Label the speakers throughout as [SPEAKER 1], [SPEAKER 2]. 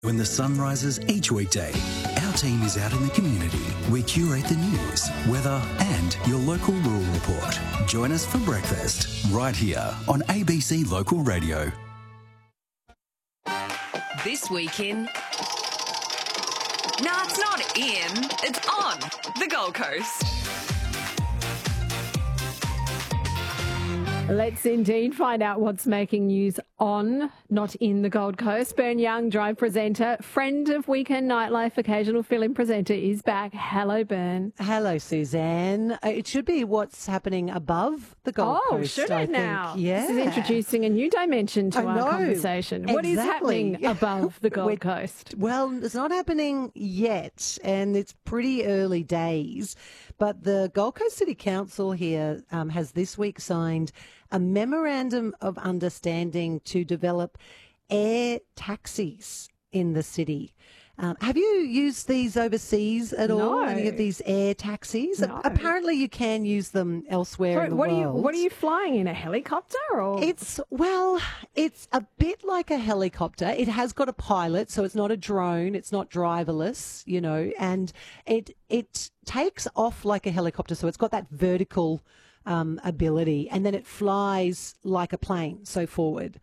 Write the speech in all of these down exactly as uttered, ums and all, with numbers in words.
[SPEAKER 1] When the sun rises each weekday, our team is out in the community. We curate the news, weather and your local rural report. Join us for breakfast right here on A B C Local Radio.
[SPEAKER 2] This week in... No, it's not in, it's on the Gold Coast.
[SPEAKER 3] Let's indeed find out what's making news on, not in the Gold Coast. Bern Young, Drive presenter, friend of Weekend Nightlife, occasional fill-in presenter, is back. Hello, Bern.
[SPEAKER 4] Hello, Suzanne. Uh, It should be what's happening above the Gold
[SPEAKER 3] Oh,
[SPEAKER 4] Coast,
[SPEAKER 3] should
[SPEAKER 4] I
[SPEAKER 3] it
[SPEAKER 4] think.
[SPEAKER 3] now?
[SPEAKER 4] Yeah.
[SPEAKER 3] This is introducing a new dimension to
[SPEAKER 4] I
[SPEAKER 3] our
[SPEAKER 4] know.
[SPEAKER 3] conversation. What is
[SPEAKER 4] Exactly.
[SPEAKER 3] happening above the Gold
[SPEAKER 4] We're-
[SPEAKER 3] Coast?
[SPEAKER 4] Well, it's not happening yet, and it's pretty early days. But the Gold Coast City Council here um, has this week signed a memorandum of understanding to develop air taxis in the city. Um, have you used these overseas at all?
[SPEAKER 3] No.
[SPEAKER 4] Any of these air taxis?
[SPEAKER 3] No.
[SPEAKER 4] Apparently, you can use them elsewhere
[SPEAKER 3] Sorry,
[SPEAKER 4] in the
[SPEAKER 3] what
[SPEAKER 4] world.
[SPEAKER 3] are you? What are you flying in? A helicopter or?
[SPEAKER 4] It's, well, it's a bit like a helicopter. It has got a pilot, so it's not a drone. It's not driverless, you know, and it it takes off like a helicopter, so it's got that vertical um, ability, and then it flies like a plane, so forward.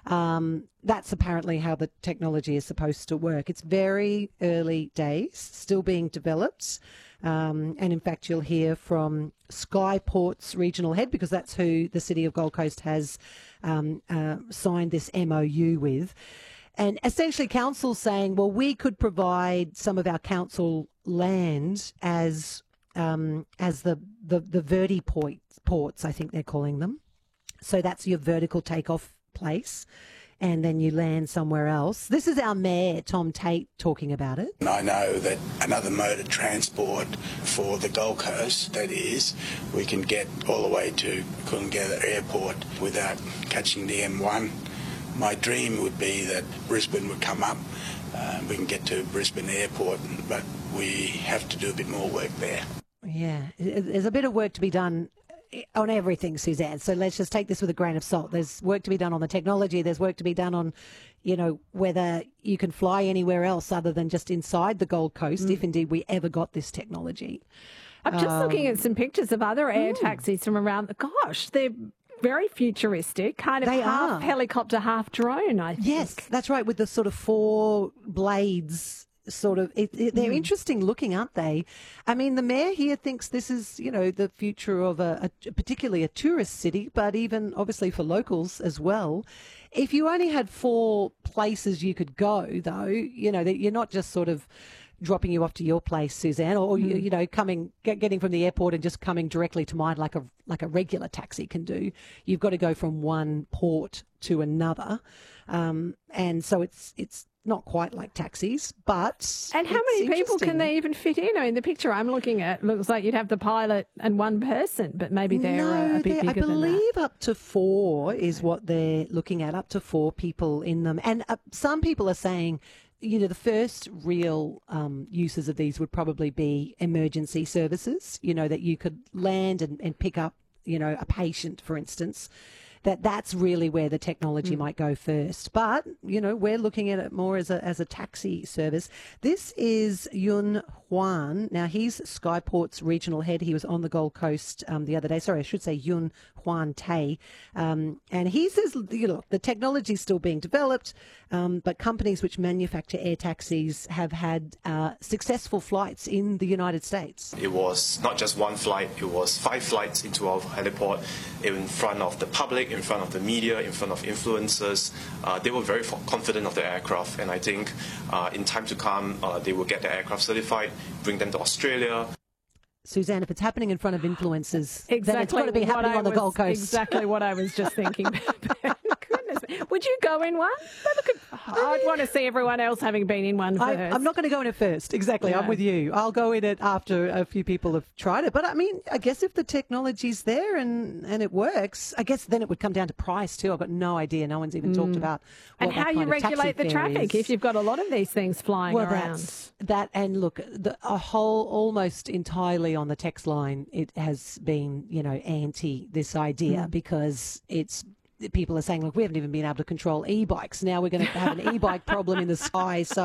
[SPEAKER 4] Um, that's apparently how the technology is supposed to work. It's very early days, still being developed. Um, and in fact, you'll hear from Skyport's regional head, because that's who the City of Gold Coast has um, uh, signed this M O U with. And essentially, council's saying, well, we could provide some of our council land as um, as the, the, the verti ports, ports, I think they're calling them. So that's your vertical takeoff place, and then you land somewhere else. This is our mayor, Tom Tate, talking about it.
[SPEAKER 5] I know that another mode of transport for the Gold Coast, that is, we can get all the way to Coolangatta Airport without catching the M one. My dream would be that Brisbane would come up. Uh, we can get to Brisbane Airport, but we have to do a bit more work there.
[SPEAKER 4] Yeah, there's a bit of work to be done on everything, Suzanne. So let's just take this with a grain of salt. There's work to be done on the technology. There's work to be done on, you know, whether you can fly anywhere else other than just inside the Gold Coast, mm. if indeed we ever got this technology.
[SPEAKER 3] I'm just
[SPEAKER 4] um,
[SPEAKER 3] looking at some pictures of other air taxis from around the... Gosh, they're very futuristic, kind of
[SPEAKER 4] They
[SPEAKER 3] half
[SPEAKER 4] are.
[SPEAKER 3] helicopter, half drone, I think.
[SPEAKER 4] Yes, that's right, with the sort of four blades sort of, it, it, they're mm. interesting looking, aren't they? I mean, the mayor here thinks this is, you know, the future of a, a particularly a tourist city, but even obviously for locals as well. If you only had four places you could go, though, you know, that you're not just sort of dropping you off to your place, Suzanne, or, mm. you, you know, coming, get, getting from the airport and just coming directly to mine like a, like a regular taxi can do. You've got to go from one port to another. Um, and so it's, it's, not quite like taxis, but
[SPEAKER 3] and how many people can they even fit in? I mean, the picture I'm looking at looks like you'd have the pilot and one person, but maybe they're
[SPEAKER 4] no,
[SPEAKER 3] a, a bit
[SPEAKER 4] I
[SPEAKER 3] bigger than that.
[SPEAKER 4] believe up to four is what they're looking at, up to four people in them. And uh, some people are saying, you know, the first real um, uses of these would probably be emergency services, you know, that you could land and, and pick up, you know, a patient, for instance. That that's really where the technology mm. might go first. But, you know, we're looking at it more as a as a taxi service. This is Yun Huan. Now, he's Skyport's regional head. He was on the Gold Coast um, the other day. Sorry, I should say Yun Huan Tay. Um, and he says, you know, the technology is still being developed, um, but companies which manufacture air taxis have had uh, successful flights in the United States.
[SPEAKER 6] It was not just one flight, it was five flights into our heliport in front of the public, in front of the media, in front of influencers. Uh, they were very confident of the aircraft, and I think uh, in time to come, uh, they will get the aircraft certified, bring them to Australia.
[SPEAKER 4] Suzanne, if it's happening in front of influencers,
[SPEAKER 3] exactly
[SPEAKER 4] then it's got to be happening
[SPEAKER 3] I
[SPEAKER 4] on the
[SPEAKER 3] was,
[SPEAKER 4] Gold Coast.
[SPEAKER 3] Exactly what I was just thinking. Goodness me. Would you go in one? Look at, I'd want to see everyone else having been in one first.
[SPEAKER 4] I, I'm not going to go in it first. Exactly.
[SPEAKER 3] Yeah.
[SPEAKER 4] I'm with you. I'll go in it after a few people have tried it. But I mean, I guess if the technology's there and, and it works, I guess then it would come down to price too. I've got no idea. No one's even mm. talked about what
[SPEAKER 3] and how
[SPEAKER 4] that
[SPEAKER 3] you
[SPEAKER 4] kind
[SPEAKER 3] regulate the
[SPEAKER 4] of taxi
[SPEAKER 3] traffic
[SPEAKER 4] fare
[SPEAKER 3] if you've got a lot of these things flying
[SPEAKER 4] well,
[SPEAKER 3] around.
[SPEAKER 4] That's, that and look, the, a whole almost entirely on the text line, it has been, you know, anti this idea mm. because it's people are saying, look, we haven't even been able to control e-bikes. Now we're going to have an e-bike problem in the sky. So